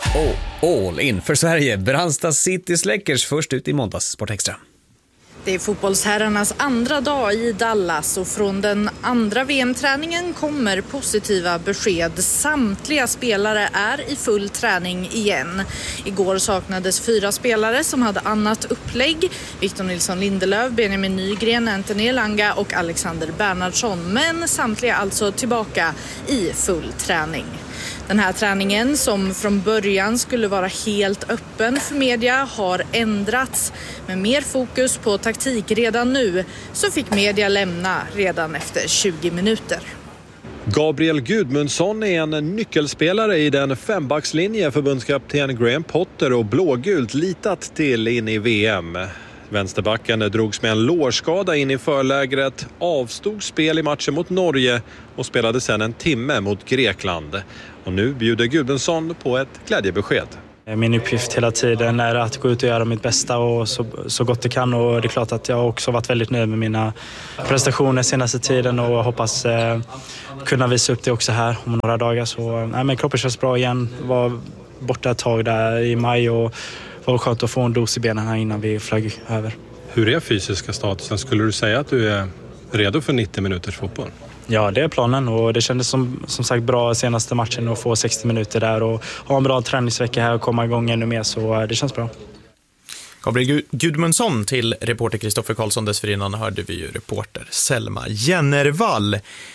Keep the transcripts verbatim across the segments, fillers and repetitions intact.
Oh, all in för Sverige. Brandsta City Släckers först ut i måndags Sport Extra. Det är fotbollsherrarnas andra dag i Dallas och från den andra V M-träningen kommer positiva besked. Samtliga spelare är i full träning igen. Igår saknades fyra spelare som hade annat upplägg. Victor Nilsson Lindelöf, Benjamin Nygren, Anthony Elanga och Alexander Bernhardsson. Men samtliga alltså tillbaka i full träning. Den här träningen som från början skulle vara helt öppen för media har ändrats. Med mer fokus på taktik redan nu så fick media lämna redan efter tjugo minuter. Gabriel Gudmundsson är en nyckelspelare i den fembackslinje förbundskapten Graham Potter och blågult litat till in i V M. Vänsterbacken drogs med en lårskada in i förlägret, avstod spel i matchen mot Norge och spelade sedan en timme mot Grekland. Och nu bjuder Gudmundsson på ett glädjebesked. Min uppgift hela tiden är att gå ut och göra mitt bästa och så, så gott det kan. Och det är klart att jag också varit väldigt nöjd med mina prestationer senaste tiden och hoppas eh, kunna visa upp det också här om några dagar. Så nej, men kroppen känns bra igen. Var borta ett tag där i maj och var skönt att få en dos i benen här innan vi flög över. Hur är fysiska statusen? Skulle du säga att du är redo för nittio minuters fotboll? Ja, det är planen och det kändes som, som sagt bra senaste matchen att få sextio minuter där och ha en bra träningsvecka här och komma igång ännu mer, så det känns bra. Gabriel Gudmundsson till reporter Kristoffer Karlsson. Dessförinnan hörde vi ju reporter Selma Jennervall.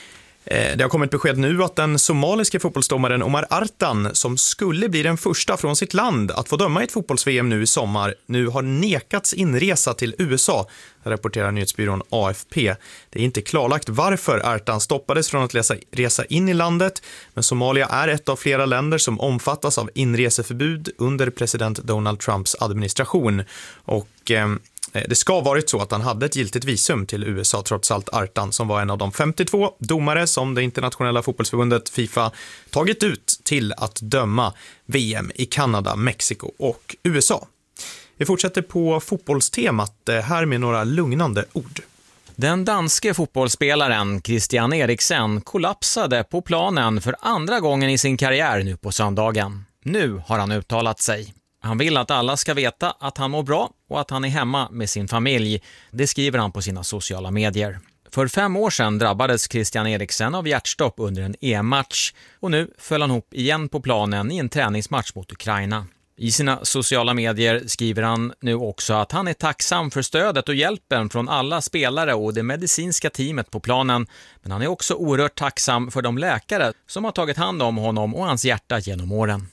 Det har kommit besked nu att den somaliske fotbollsdomaren Omar Artan, som skulle bli den första från sitt land att få döma ett fotbolls-V M nu i sommar, nu har nekats inresa till U S A, rapporterar nyhetsbyrån A F P. Det är inte klarlagt varför Artan stoppades från att resa, resa in i landet, men Somalia är ett av flera länder som omfattas av inreseförbud under president Donald Trumps administration. Och eh, det ska ha varit så att han hade ett giltigt visum till U S A, trots allt Artan, som var en av de femtiotvå domare som det internationella fotbollsförbundet FIFA tagit ut till att döma V M i Kanada, Mexiko och U S A. Vi fortsätter på fotbollstemat här med några lugnande ord. Den danske fotbollsspelaren Christian Eriksen kollapsade på planen för andra gången i sin karriär nu på söndagen. Nu har han uttalat sig. Han vill att alla ska veta att han mår bra och att han är hemma med sin familj. Det skriver han på sina sociala medier. För fem år sedan drabbades Christian Eriksen av hjärtstopp under en E M-match och nu föll han ihop igen på planen i en träningsmatch mot Ukraina. I sina sociala medier skriver han nu också att han är tacksam för stödet och hjälpen från alla spelare och det medicinska teamet på planen, men han är också oerhört tacksam för de läkare som har tagit hand om honom och hans hjärta genom åren.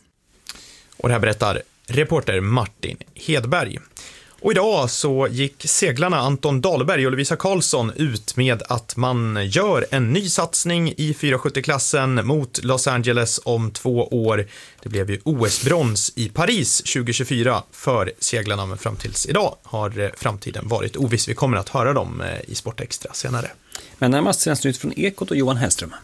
Och det här berättar reporter Martin Hedberg. Och idag så gick seglarna Anton Dahlberg och Lovisa Karlsson ut med att man gör en ny satsning i fyrahundrasjuttio-klassen mot Los Angeles om två år. Det blev ju O S-brons i Paris tjugo tjugofyra för seglarna, men fram tills idag har framtiden varit oviss. Vi kommer att höra dem i Sport Extra senare. Men närmast sänds nytt från Ekot och Johan Hellström.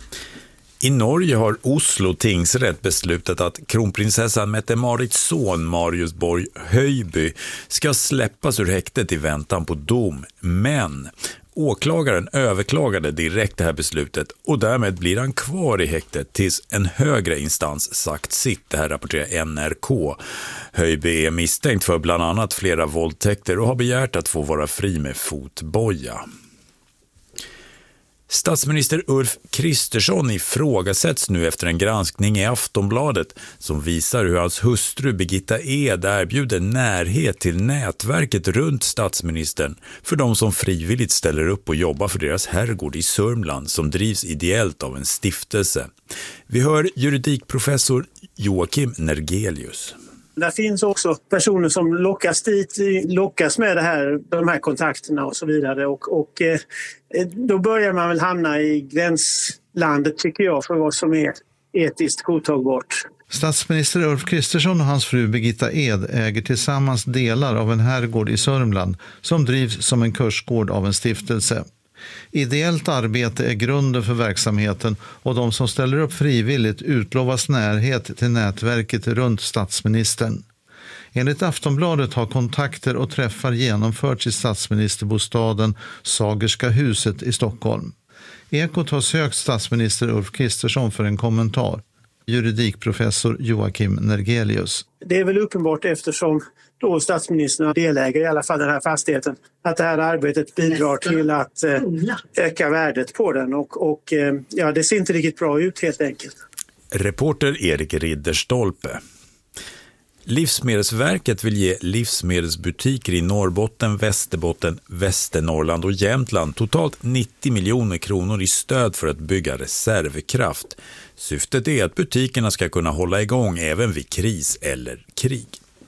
I Norge har Oslo tingsrätt beslutat att kronprinsessan Mette-Marits son Marius Borg Höjby ska släppas ur häktet i väntan på dom. Men åklagaren överklagade direkt det här beslutet och därmed blir han kvar i häktet tills en högre instans sagt sitt. Det här rapporterar N R K. Höjby är misstänkt för bland annat flera våldtäkter och har begärt att få vara fri med fotboja. Statsminister Ulf Kristersson ifrågasätts nu efter en granskning i Aftonbladet som visar hur hans hustru Birgitta Ed erbjuder närhet till nätverket runt statsministern för de som frivilligt ställer upp och jobbar för deras herrgård i Sörmland som drivs ideellt av en stiftelse. Vi hör juridikprofessor Joakim Nergelius. Det finns också personer som lockas dit, lockas med det här, de här kontakterna och så vidare. Och, och eh, då börjar man väl hamna i gränslandet, tycker jag, för vad som är etiskt godtagbart. Statsminister Ulf Kristersson och hans fru Birgitta Ed äger tillsammans delar av en herrgård i Sörmland som drivs som en kursgård av en stiftelse. Ideellt arbete är grunden för verksamheten och de som ställer upp frivilligt utlovas närhet till nätverket runt statsministern. Enligt Aftonbladet har kontakter och träffar genomförts i statsministerbostaden Sagerska huset i Stockholm. Ekot har sökt statsminister Ulf Kristersson för en kommentar. juridikprofessor Joakim Nergelius. Det är väl uppenbart eftersom då statsministern deläger i alla fall den här fastigheten, att det här arbetet bidrar till att eh, öka värdet på den och, och eh, ja, det ser inte riktigt bra ut helt enkelt. Reporter Erik Ridderstolpe. Livsmedelsverket vill ge livsmedelsbutiker i Norrbotten, Västerbotten, Västernorrland och Jämtland totalt nittio miljoner kronor i stöd för att bygga reservkraft. Syftet är att butikerna ska kunna hålla igång även vid kris eller krig.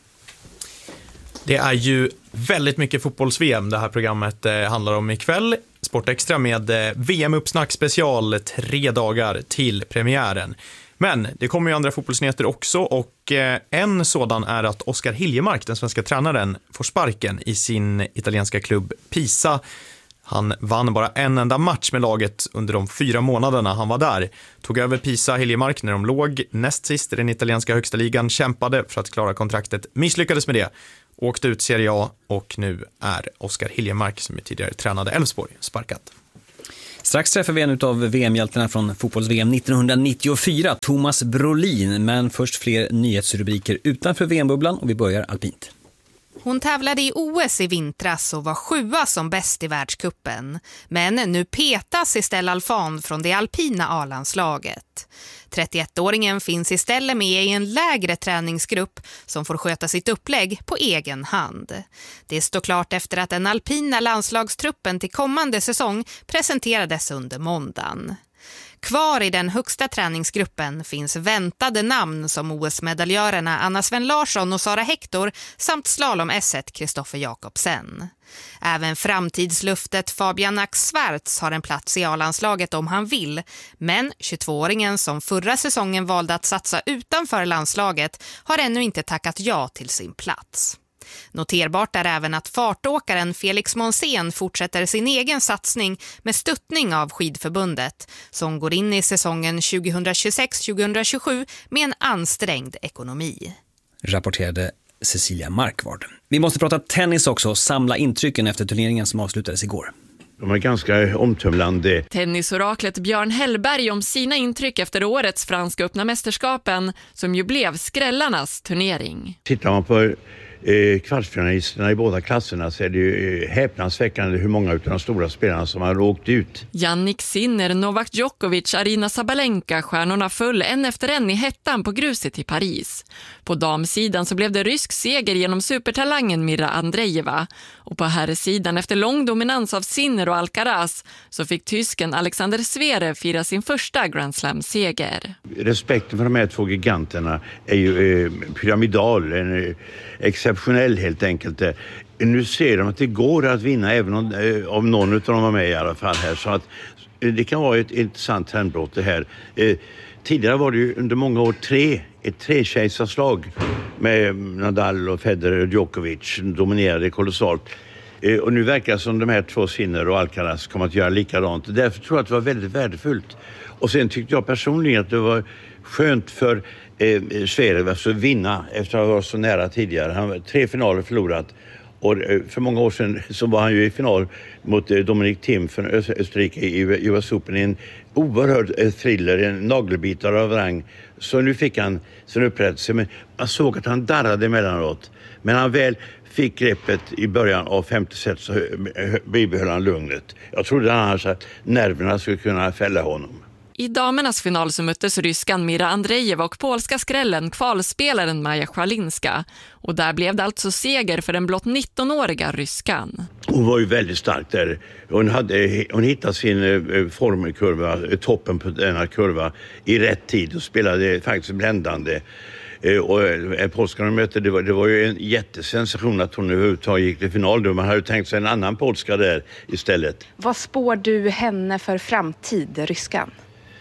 Det är ju väldigt mycket fotbolls-V M det här programmet eh, handlar om ikväll. Sportextra med eh, V M-uppsnack special tre dagar till premiären. Men det kommer ju andra fotbollsnyheter också och eh, en sådan är att Oskar Hiljemark, den svenska tränaren, får sparken i sin italienska klubb Pisa. Han vann bara en enda match med laget under de fyra månaderna han var där. Tog över Pisa Hiljemark när de låg näst sist i den italienska högsta ligan, kämpade för att klara kontraktet, misslyckades med det. Åkte ut Serie A och nu är Oskar Hiljemark, som är tidigare tränade Elfsborg, sparkat. Strax träffar vi en av V M-hjältarna från fotbolls-V M nittonhundranittiofyra, Thomas Brolin. Men först fler nyhetsrubriker utanför V M-bubblan och vi börjar alpint. Hon tävlade i O S i vintras och var sjua som bäst i världskuppen. Men nu petas Estelle Alfan från det alpina A-landslaget. trettioettåringen finns istället med i en lägre träningsgrupp som får sköta sitt upplägg på egen hand. Det står klart efter att den alpina landslagstruppen till kommande säsong presenterades under måndagen. Kvar i den högsta träningsgruppen finns väntade namn som O S-medaljörerna Anna Sven Larsson och Sara Hector samt slalom-esset Kristoffer Jakobsen. Även framtidsluftet Fabian Ax-Schwarz har en plats i A-landslaget om han vill, men tjugotvååringen som förra säsongen valde att satsa utanför landslaget har ännu inte tackat ja till sin plats. Noterbart är även att fartåkaren Felix Monsén fortsätter sin egen satsning med stöttning av skidförbundet som går in i säsongen tjugohundratjugosex tjugohundratjugosju med en ansträngd ekonomi. Rapporterade Cecilia Markvard. Vi måste prata tennis också och samla intrycken efter turneringen som avslutades igår. De är ganska omtumlande. Tennisoraklet Björn Hellberg om sina intryck efter årets franska öppna mästerskapen som ju blev skrällarnas turnering. Tittar man på eh, kvartsfinalisterna i båda klasserna så är det ju eh, häpnadsväckande hur många av de stora spelarna som har åkt ut. Jannik Sinner, Novak Djokovic, Arina Sabalenka, stjärnorna föll en efter en i hettan på gruset i Paris. På damsidan så blev det rysk seger genom supertalangen Mira Andreeva. Och på herrsidan efter lång dominans av Sinner och Alcaraz så fick tysken Alexander Zverev fira sin första Grand Slam-seger. Respekten för de här två giganterna är ju eh, pyramidal, en, eh, exceptionell helt enkelt. Eh, nu ser de att det går att vinna även om, eh, om någon av dem var med i alla fall här. Så att eh, det kan vara ett intressant trendbrott det här. Eh, tidigare var det ju under många år tre, ett trekejsarslag med Nadal och Federer och Djokovic dominerade kolossalt. Eh, och nu verkar det som de här två Sinner och Alcaraz kommer att göra likadant. Därför tror jag att det var väldigt värdefullt. Och sen tyckte jag personligen att det var skönt för eh, Zverev att vinna efter att ha varit så nära tidigare. Han har tre finaler förlorat. Och eh, för många år sedan så var han ju i final mot eh, Dominic Thiem från Österrike i U S Open i en oerhörd eh, thriller, en nagelbitare av rang. Så nu fick han sin upprättelse, men man såg att han darrade emellanåt. Men han väl fick greppet i början av femte set så bibehöll han lugnet. Jag trodde annars att nerverna skulle kunna fälla honom. I damernas final så möttes ryskan Mira Andreeva och polska skrällen kvalspelaren Maja Szalinska. Och där blev det alltså seger för den blott nittonåriga ryskan. Hon var ju väldigt stark där. Hon, hade, hon hittade sin formkurva, toppen på denna kurva i rätt tid och spelade faktiskt bländande. Och polskan mötte, det var, det var ju en jättesensation att hon överhuvudtaget gick till final. Man hade tänkt sig en annan polska där istället. Vad spår du henne för framtid, ryskan?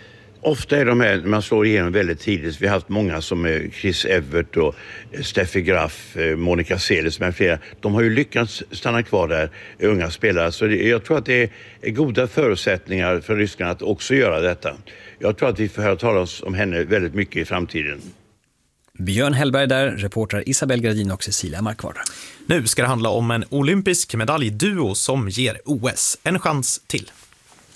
Ofta är de här, man slår igenom väldigt tidigt. Vi har haft många som Chris Evert och Steffi Graf, Monica Seles med flera. De har ju lyckats stanna kvar där, unga spelare. Så det, jag tror att det är goda förutsättningar för ryskarna att också göra detta. Jag tror att vi får höra talas om henne väldigt mycket i framtiden. Björn Hellberg där, reportrar Isabel Gradin och Cecilia Markvard. Nu ska det handla om en olympisk medaljduo som ger O S en chans till.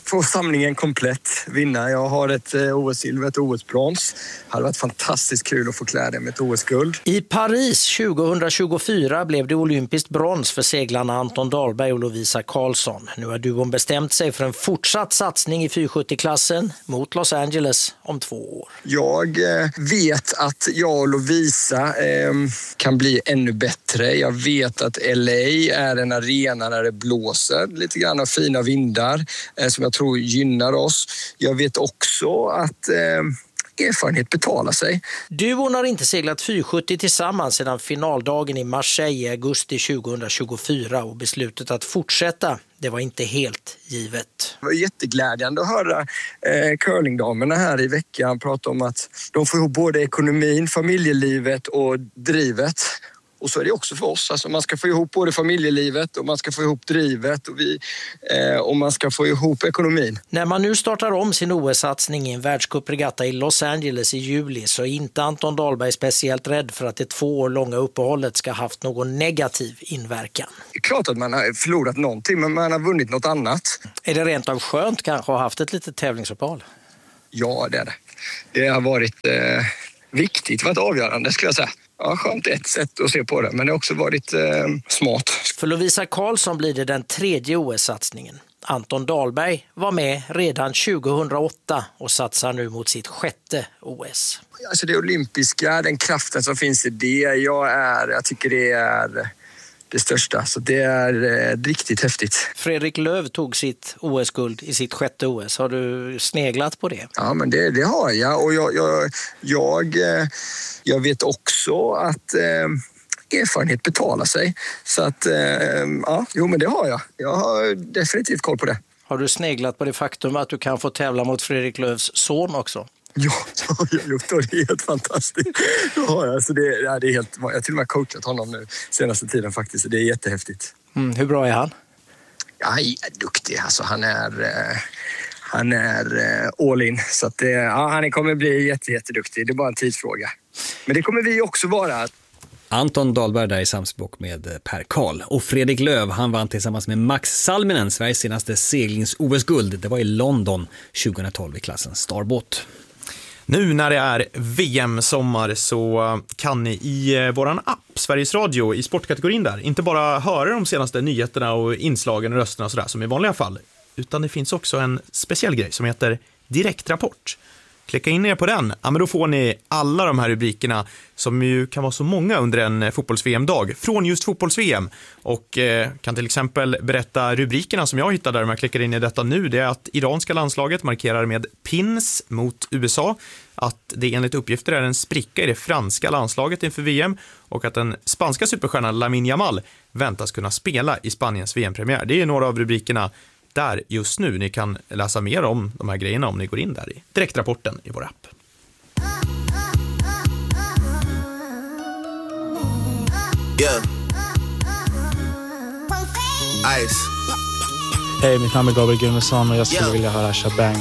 få samlingen komplett, vinna. Jag har ett O S-silver, ett O S-brons. Det hade varit fantastiskt kul att få klä det med ett O S-guld. I Paris tjugohundratjugofyra blev det olympiskt brons för seglarna Anton Dahlberg och Lovisa Karlsson. Nu har duon bestämt sig för en fortsatt satsning i fyrahundrasjuttio-klassen mot Los Angeles om två år. Jag vet att jag och Lovisa eh, kan bli ännu bättre. Jag vet att L A är en arena där det blåser lite grann av fina vindar eh, som jag tror gynnar oss. Jag vet också att eh, erfarenhet betalar sig. Duon har inte seglat fyrahundrasjuttio tillsammans sedan finaldagen i Marseille i augusti tjugohundratjugofyra och beslutet att fortsätta, det var inte helt givet. Det var jätteglädjande att höra eh, curlingdamerna här i veckan prata om att de får ihop både ekonomin, familjelivet och drivet. Och så är det också för oss. Alltså man ska få ihop både familjelivet och man ska få ihop drivet och, vi, eh, och man ska få ihop ekonomin. När man nu startar om sin O S-satsning i en världscupregatta i Los Angeles i juli så är inte Anton Dahlberg speciellt rädd för att det två år långa uppehållet ska ha haft någon negativ inverkan. Det är klart att man har förlorat någonting, men man har vunnit något annat. Är det rent av skönt kanske att ha haft ett litet tävlingsuppehåll? Ja, det är det. Det har varit eh, viktigt, varit avgörande skulle jag säga. Ja, skönt ett sätt att se på det, men det har också varit eh, smart. För Lovisa Karlsson blir det den tredje O S-satsningen. Anton Dahlberg var med redan tjugohundraåtta och satsar nu mot sitt sjätte O S. Alltså det olympiska, den kraften som finns i det, jag, är, jag tycker det är det största. Så det är eh, riktigt häftigt. Fredrik Löv tog sitt O S-guld i sitt sjätte O S. Har du sneglat på det? Ja, men det, det har jag. Och jag, jag, jag, jag vet också att eh, erfarenhet betalar sig. Så att, eh, ja, jo men det har jag. Jag har definitivt koll på det. Har du sneglat på det faktum att du kan få tävla mot Fredrik Lövs son också? Ja, det har jag gjort och det är helt fantastiskt. Ja, alltså det, ja, det är helt, jag har till och med coachat honom nu senaste tiden faktiskt. Det är jättehäftigt. Mm, hur bra är han? Ja, han är duktig. Alltså, han är, eh, han är eh, all in. Så att, eh, ja, han kommer bli jätte, jätteduktig. Det är bara en tidsfråga. Men det kommer vi också vara. Anton Dahlberg där i samspråk med Per Karl. Och Fredrik Löv, han vann tillsammans med Max Salminen Sveriges senaste seglings-O S-guld. Det var i London tjugohundratolv i klassen Starboat. Nu när det är V M-sommar så kan ni i våran app, Sveriges Radio, i sportkategorin där, inte bara höra de senaste nyheterna och inslagen och rösterna och sådär som i vanliga fall, utan det finns också en speciell grej som heter Direktrapport. Klicka in er på den, ja, men då får ni alla de här rubrikerna som ju kan vara så många under en fotbolls-V M-dag från just fotbolls-V M och eh, kan till exempel berätta rubrikerna som jag hittade där man klickar in i detta nu. Det är att iranska landslaget markerar med pins mot U S A, att det enligt uppgifter är en spricka i det franska landslaget inför V M och att den spanska superstjärnan Lamine Yamal väntas kunna spela i Spaniens V M-premiär. Det är några av rubrikerna där just nu. Ni kan läsa mer om de här grejerna om ni går in där i direktrapporten i vår app. Yeah. Ice. Hej, mitt namn är Gabriel Gudmundsson och jag skulle yeah. vilja höra Shabang